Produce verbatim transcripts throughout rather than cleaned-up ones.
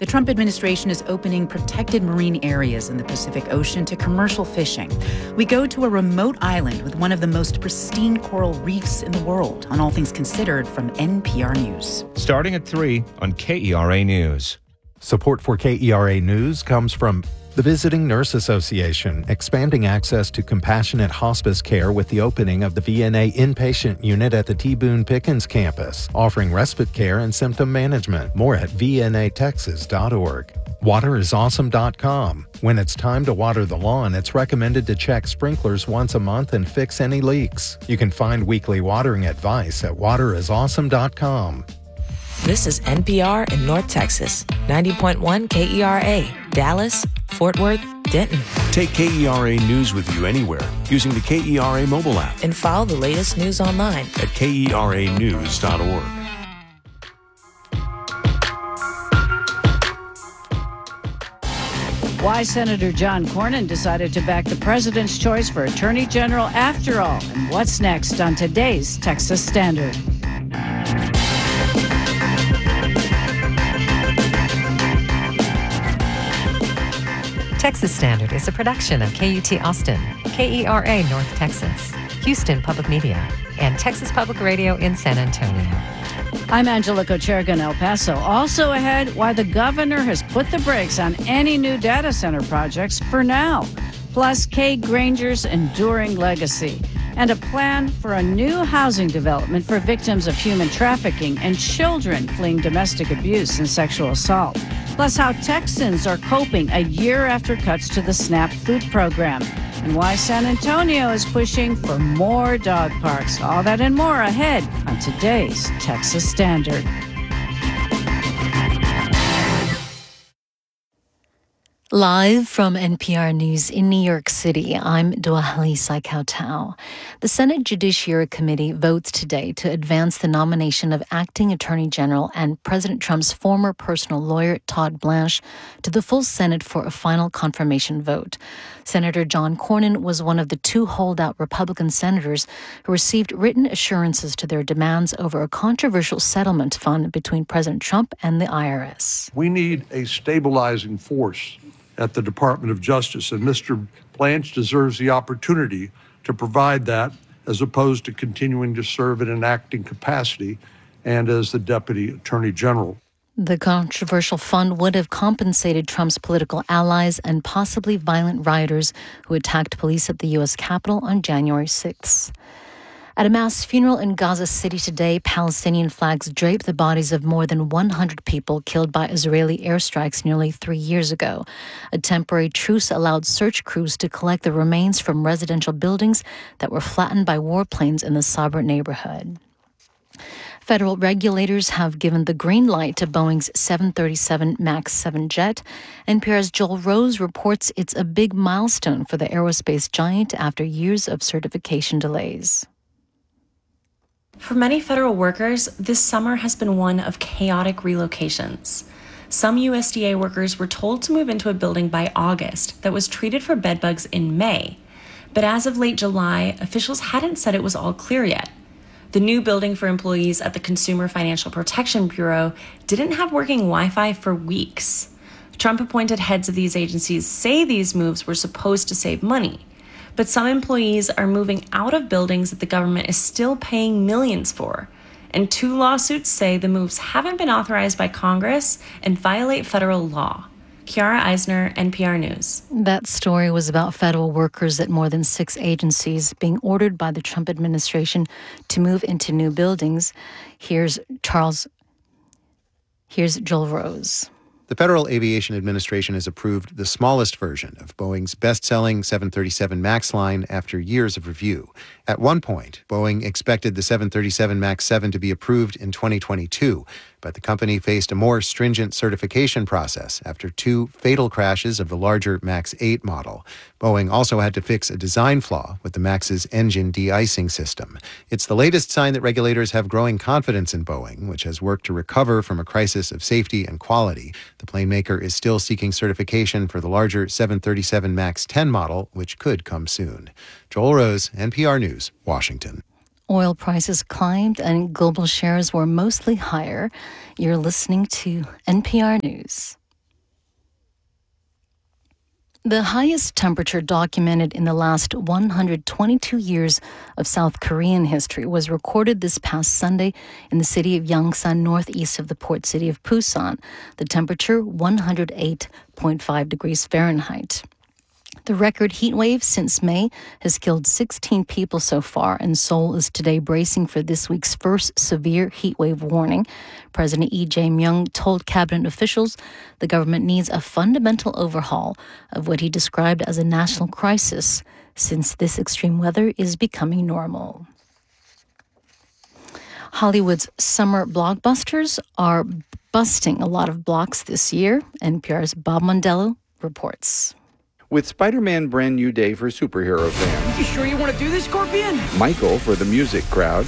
The Trump administration is opening protected marine areas in the Pacific Ocean to commercial fishing. We go to a remote island with one of the most pristine coral reefs in the world on All Things Considered from N P R News. Starting at three on K E R A News. Support for K E R A News comes from the Visiting Nurse Association, expanding access to compassionate hospice care with the opening of the V N A inpatient unit at the T. Boone Pickens campus, offering respite care and symptom management. More at v n a texas dot org. water is awesome dot com. When it's time to water the lawn, it's recommended to check sprinklers once a month and fix any leaks. You can find weekly watering advice at water is awesome dot com. This is N P R in North Texas, ninety point one K E R A, Dallas, Fort Worth, Denton. Take K E R A News with you anywhere using the K E R A mobile app. And follow the latest news online at K E R A news dot org. Why Senator John Cornyn decided to back the president's choice for Attorney General after all, and what's next on today's Texas Standard. Texas Standard is a production of K U T Austin, K E R A North Texas, Houston Public Media, and Texas Public Radio in San Antonio. I'm Angela Kocherga in El Paso. Also ahead, why the governor has put the brakes on any new data center projects for now. Plus, Kay Granger's enduring legacy. And a plan for a new housing development for victims of human trafficking and children fleeing domestic abuse and sexual assault. Plus, how Texans are coping a year after cuts to the SNAP food program. And why San Antonio is pushing for more dog parks. All that and more ahead on today's Texas Standard. Live from N P R News in New York City, I'm Duahali Saikautau. The Senate Judiciary Committee votes today to advance the nomination of Acting Attorney General and President Trump's former personal lawyer, Todd Blanche, to the full Senate for a final confirmation vote. Senator John Cornyn was one of the two holdout Republican senators who received written assurances to their demands over a controversial settlement fund between President Trump and the I R S. We need a stabilizing force at the Department of Justice, and Mister Blanche deserves the opportunity to provide that as opposed to continuing to serve in an acting capacity and as the Deputy Attorney General. The controversial fund would have compensated Trump's political allies and possibly violent rioters who attacked police at the U S Capitol on January sixth. At a mass funeral in Gaza City today, Palestinian flags draped the bodies of more than one hundred people killed by Israeli airstrikes nearly three years ago. A temporary truce allowed search crews to collect the remains from residential buildings that were flattened by warplanes in the Sabra neighborhood. Federal regulators have given the green light to Boeing's seven thirty-seven max seven jet. N P R's Joel Rose reports it's a big milestone for the aerospace giant after years of certification delays. For many federal workers, this summer has been one of chaotic relocations. Some U S D A workers were told to move into a building by August that was treated for bedbugs in May. But as of late July, officials hadn't said it was all clear yet. The new building for employees at the Consumer Financial Protection Bureau didn't have working Wi-Fi for weeks. Trump-appointed heads of these agencies say these moves were supposed to save money. But some employees are moving out of buildings that the government is still paying millions for. And two lawsuits say the moves haven't been authorized by Congress and violate federal law. Kiara Eisner, N P R News. That story was about federal workers at more than six agencies being ordered by the Trump administration to move into new buildings. Here's Charles. Here's Joel Rose. The Federal Aviation Administration has approved the smallest version of Boeing's best-selling seven thirty-seven MAX line after years of review. At one point, Boeing expected the seven thirty-seven MAX seven to be approved in twenty twenty-two, but the company faced a more stringent certification process after two fatal crashes of the larger MAX eight model. Boeing also had to fix a design flaw with the MAX's engine de-icing system. It's the latest sign that regulators have growing confidence in Boeing, which has worked to recover from a crisis of safety and quality. The plane maker is still seeking certification for the larger seven thirty-seven MAX ten model, which could come soon. Joel Rose, N P R News, Washington. Oil prices climbed and global shares were mostly higher. You're listening to N P R News. The highest temperature documented in the last one hundred twenty-two years of South Korean history was recorded this past Sunday in the city of Yangsan, northeast of the port city of Busan. The temperature, one hundred eight point five degrees Fahrenheit. The record heat wave since May has killed sixteen people so far, and Seoul is today bracing for this week's first severe heat wave warning. President Lee Jae-myung told cabinet officials the government needs a fundamental overhaul of what he described as a national crisis, since this extreme weather is becoming normal. Hollywood's summer blockbusters are busting a lot of blocks this year. N P R's Bob Mondello reports. With Spider-Man Brand New Day for superhero fans. You sure you want to do this, Scorpion? Michael for the music crowd.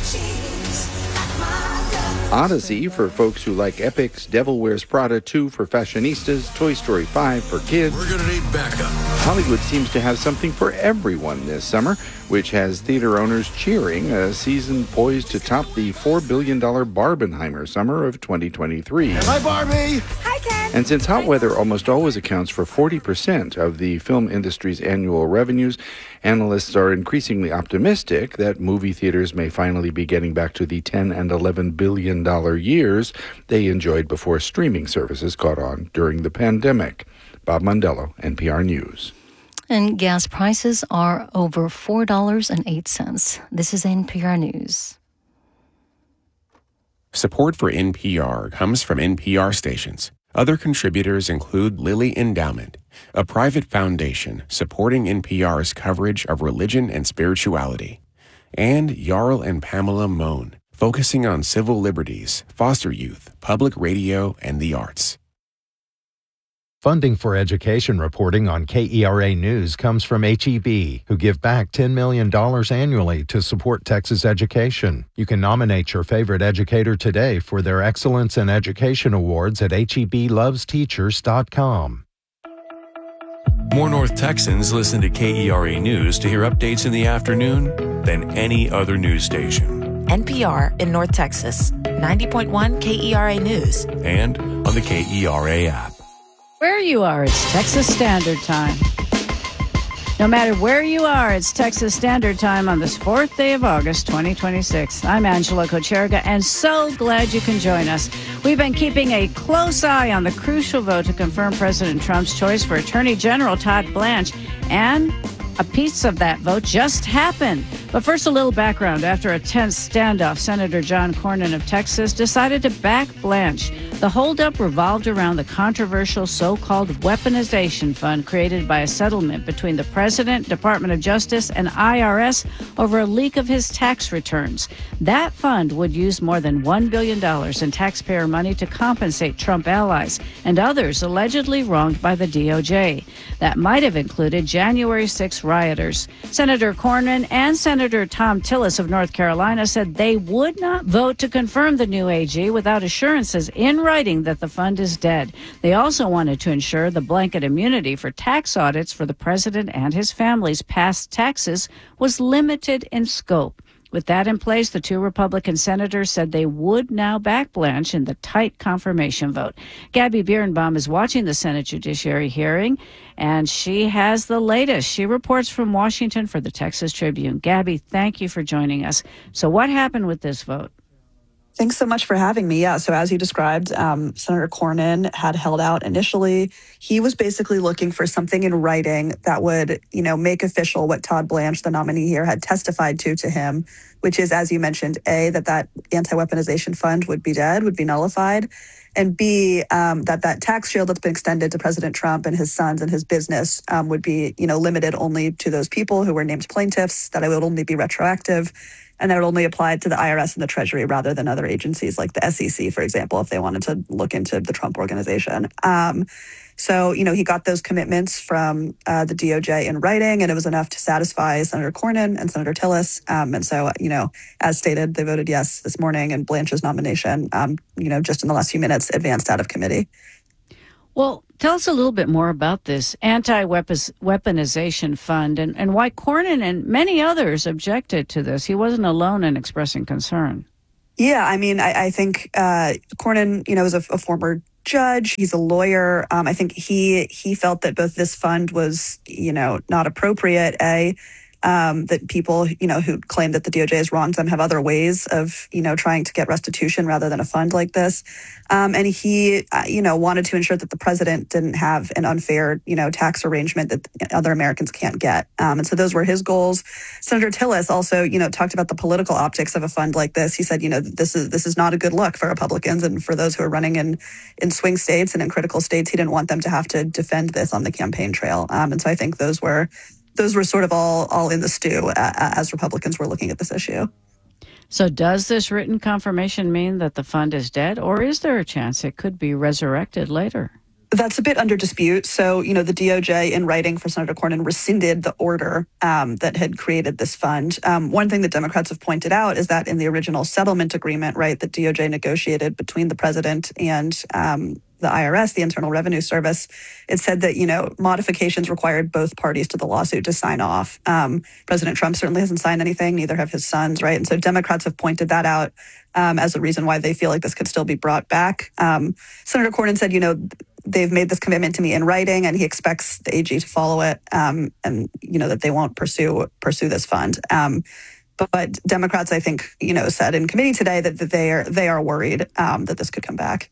Odyssey for folks who like epics. Devil Wears Prada two for fashionistas. Toy Story five for kids. We're going to need backup. Hollywood seems to have something for everyone this summer, which has theater owners cheering a season poised to top the four billion dollars Barbenheimer summer of twenty twenty-three. Hi, Barbie. Hi, Ken. And since hot weather almost always accounts for forty percent of the film industry's annual revenues, analysts are increasingly optimistic that movie theaters may finally be getting back to the ten and eleven billion dollars years they enjoyed before streaming services caught on during the pandemic. Bob Mondello, N P R News. And gas prices are over four dollars and eight cents. This is N P R News. Support for N P R comes from N P R stations. Other contributors include Lilly Endowment, a private foundation supporting N P R's coverage of religion and spirituality, and Jarl and Pamela Mohn, focusing on civil liberties, foster youth, public radio, and the arts. Funding for education reporting on K E R A News comes from H E B, who give back ten million dollars annually to support Texas education. You can nominate your favorite educator today for their Excellence in Education Awards at H E B loves teachers dot com. More North Texans listen to K E R A News to hear updates in the afternoon than any other news station. N P R in North Texas, ninety point one K E R A News. And on the K E R A app. Where you are, it's Texas Standard Time. No matter where you are, it's Texas Standard Time on this fourth day of August, twenty twenty-six. I'm Angela Kocherga, and so glad you can join us. We've been keeping a close eye on the crucial vote to confirm President Trump's choice for Attorney General Todd Blanche, and a piece of that vote just happened. But first, a little background. After a tense standoff, Senator John Cornyn of Texas decided to back Blanche. The holdup revolved around the controversial so-called weaponization fund created by a settlement between the President, Department of Justice, and I R S over a leak of his tax returns. That fund would use more than one billion dollars in taxpayer money to compensate Trump allies and others allegedly wronged by the D O J. That might have included January sixth rioters. Senator Cornyn and Senator Tom Tillis of North Carolina said they would not vote to confirm the new A G without assurances in writing that the fund is dead. They also wanted to ensure the blanket immunity for tax audits for the president and his family's past taxes was limited in scope. With that in place, the two Republican senators said they would now back Blanche in the tight confirmation vote. Gabby Birnbaum is watching the Senate Judiciary hearing, and she has the latest. She reports from Washington for the Texas Tribune. Gabby, thank you for joining us. So what happened with this vote? Thanks so much for having me. Yeah, so as you described, um, Senator Cornyn had held out initially. He was basically looking for something in writing that would, you know, make official what Todd Blanche, the nominee here, had testified to to him, which is, as you mentioned, A, that that anti-weaponization fund would be dead, would be nullified, and B, um, that that tax shield that's been extended to President Trump and his sons and his business um, would be, you know, limited only to those people who were named plaintiffs, that it would only be retroactive, and that it only applied to the I R S and the Treasury rather than other agencies like the S E C, for example, if they wanted to look into the Trump organization. Um, so, you know, he got those commitments from uh, the D O J in writing, and it was enough to satisfy Senator Cornyn and Senator Tillis. Um, and so, you know, as stated, they voted yes this morning, and Blanche's nomination, um, you know, just in the last few minutes, advanced out of committee. Well, tell us a little bit more about this anti-weaponization fund and, and why Cornyn and many others objected to this. He wasn't alone in expressing concern. Yeah, I mean, I, I think uh, Cornyn, you know, is a, a former judge. He's a lawyer. Um, I think he he felt that both this fund was, you know, not appropriate. A Um, that people, you know, who claim that the D O J has wronged them have other ways of, you know, trying to get restitution rather than a fund like this. Um, and he, uh, you know, wanted to ensure that the president didn't have an unfair, you know, tax arrangement that other Americans can't get. Um, and so those were his goals. Senator Tillis also, you know, talked about the political optics of a fund like this. He said, you know, this is this is not a good look for Republicans and for those who are running in, in swing states and in critical states. He didn't want them to have to defend this on the campaign trail. Um, and so I think those were Those were sort of all all in the stew uh, as Republicans were looking at this issue. So does this written confirmation mean that the fund is dead, or is there a chance it could be resurrected later? That's a bit under dispute. So, you know, the D O J in writing for Senator Cornyn rescinded the order um, that had created this fund. Um, one thing that Democrats have pointed out is that in the original settlement agreement, right, that D O J negotiated between the president and um, the I R S, the Internal Revenue Service, it said that, you know, modifications required both parties to the lawsuit to sign off. Um, President Trump certainly hasn't signed anything, neither have his sons, right? And so Democrats have pointed that out um, as a reason why they feel like this could still be brought back. Um, Senator Cornyn said, you know, they've made this commitment to me in writing, and he expects the A G to follow it, um, and, you know, that they won't pursue pursue this fund. Um, but, but Democrats, I think, you know, said in committee today that, that they are they are worried um, that this could come back.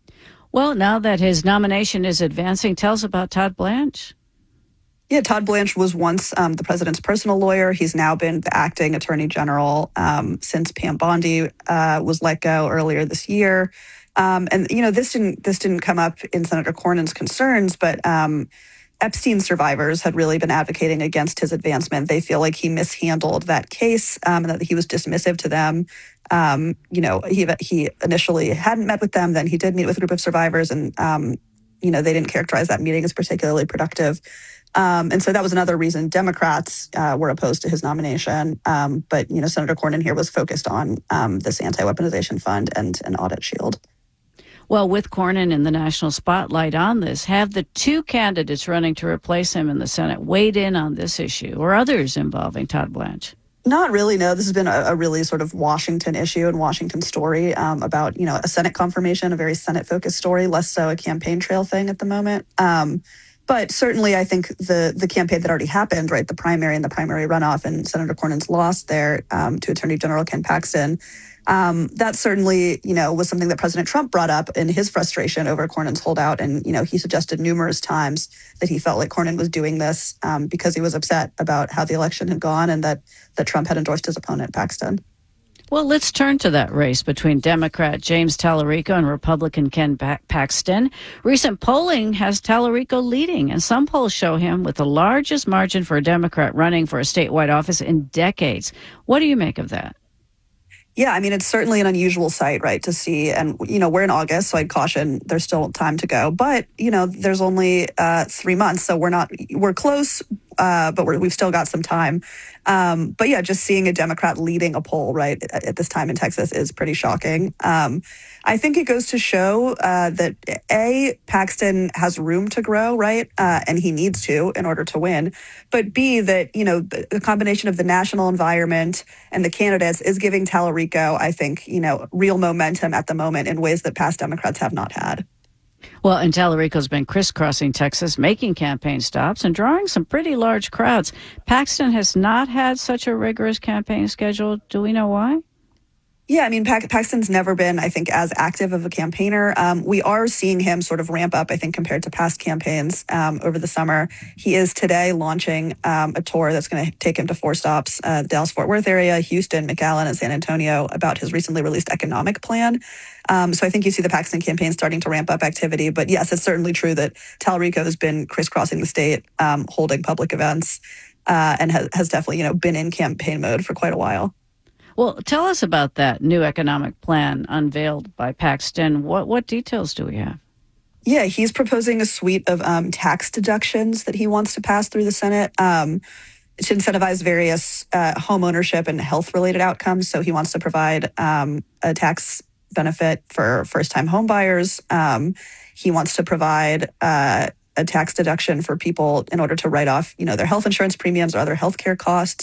Well, now that his nomination is advancing, tell us about Todd Blanche. Yeah, Todd Blanche was once um, the president's personal lawyer. He's now been the acting attorney general um, since Pam Bondi uh, was let go earlier this year. Um, and, you know, this didn't this didn't come up in Senator Cornyn's concerns, but um, Epstein survivors had really been advocating against his advancement. They feel like he mishandled that case um, and that he was dismissive to them. Um, you know, he he initially hadn't met with them. Then he did meet with a group of survivors, and, um, you know, they didn't characterize that meeting as particularly productive. Um, and so that was another reason Democrats uh, were opposed to his nomination. Um, but, you know, Senator Cornyn here was focused on um, this anti-weaponization fund and an audit shield. Well, with Cornyn in the national spotlight on this, have the two candidates running to replace him in the Senate weighed in on this issue, or others involving Todd Blanche? Not really, no. This has been a, a really sort of Washington issue and Washington story um, about, you know, a Senate confirmation, a very Senate-focused story, less so a campaign trail thing at the moment. Um, but certainly I think the the campaign that already happened, right, the primary and the primary runoff, and Senator Cornyn's loss there um, to Attorney General Ken Paxton, Um, that certainly, you know, was something that President Trump brought up in his frustration over Cornyn's holdout. And, you know, he suggested numerous times that he felt like Cornyn was doing this um, because he was upset about how the election had gone and that, that Trump had endorsed his opponent, Paxton. Well, let's turn to that race between Democrat James Tallarico and Republican Ken Paxton. Recent polling has Tallarico leading, and some polls show him with the largest margin for a Democrat running for a statewide office in decades. What do you make of that? Yeah, I mean, it's certainly an unusual sight, right, to see. And, you know, we're in August, so I'd caution there's still time to go. But, you know, there's only uh, three months, so we're not, we're close, uh, but we're, we've still got some time. Um, but, yeah, just seeing a Democrat leading a poll, right, at, at this time in Texas is pretty shocking. Um, I think it goes to show uh, that, A, Paxton has room to grow, right, uh, and he needs to in order to win. But, B, that, you know, the combination of the national environment and the candidates is giving Tallarico, I think, you know, real momentum at the moment in ways that past Democrats have not had. Well, and Tallarico's been crisscrossing Texas, making campaign stops and drawing some pretty large crowds. Paxton has not had such a rigorous campaign schedule. Do we know why? Yeah, I mean, Pax- Paxton's never been, I think, as active of a campaigner. Um, we are seeing him sort of ramp up, I think, compared to past campaigns um, over the summer. He is today launching um, a tour that's going to take him to four stops, uh, the Dallas-Fort Worth area, Houston, McAllen, and San Antonio, about his recently released economic plan. Um, so I think you see the Paxton campaign starting to ramp up activity. But yes, it's certainly true that Tallarico has been crisscrossing the state, um, holding public events, uh, and has, has definitely, you know, been in campaign mode for quite a while. Well, tell us about that new economic plan unveiled by Paxton. What what details do we have? Yeah, he's proposing a suite of um, tax deductions that he wants to pass through the Senate um, to incentivize various uh, home ownership and health-related outcomes. So he wants to provide um, a tax benefit for first-time home buyers. Um, he wants to provide uh, a tax deduction for people in order to write off, you know, their health insurance premiums or other healthcare costs.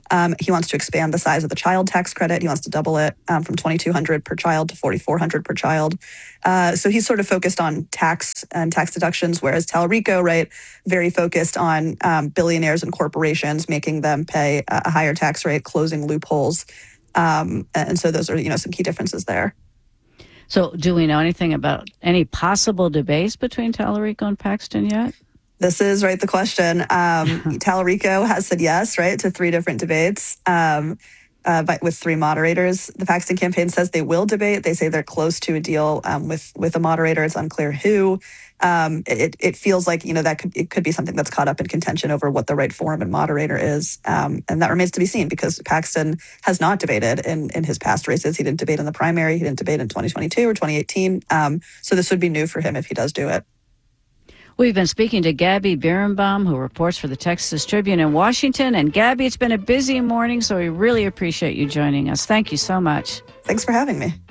Um, he wants to expand the size of the child tax credit. He wants to double it um, from twenty-two hundred dollars per child to forty-four hundred dollars per child. Uh, so he's sort of focused on tax and tax deductions, whereas Tallarico, right, very focused on um, billionaires and corporations, making them pay a higher tax rate, closing loopholes. Um, and so those are, you know, some key differences there. So do we know anything about any possible debates between Tallarico and Paxton yet? This is, right, the question. Um, Tallarico has said yes, right, to three different debates um, uh, but with three moderators. The Paxton campaign says they will debate. They say they're close to a deal um, with, with a moderator. It's unclear who. Um, it, it feels like, you know, that could, it could be something that's caught up in contention over what the right forum and moderator is. Um, and that remains to be seen because Paxton has not debated in, in his past races. He didn't debate in the primary. He didn't debate in twenty twenty-two or twenty eighteen. Um, so this would be new for him if he does do it. We've been speaking to Gabby Birnbaum, who reports for the Texas Tribune in Washington. And Gabby, it's been a busy morning, so we really appreciate you joining us. Thank you so much. Thanks for having me.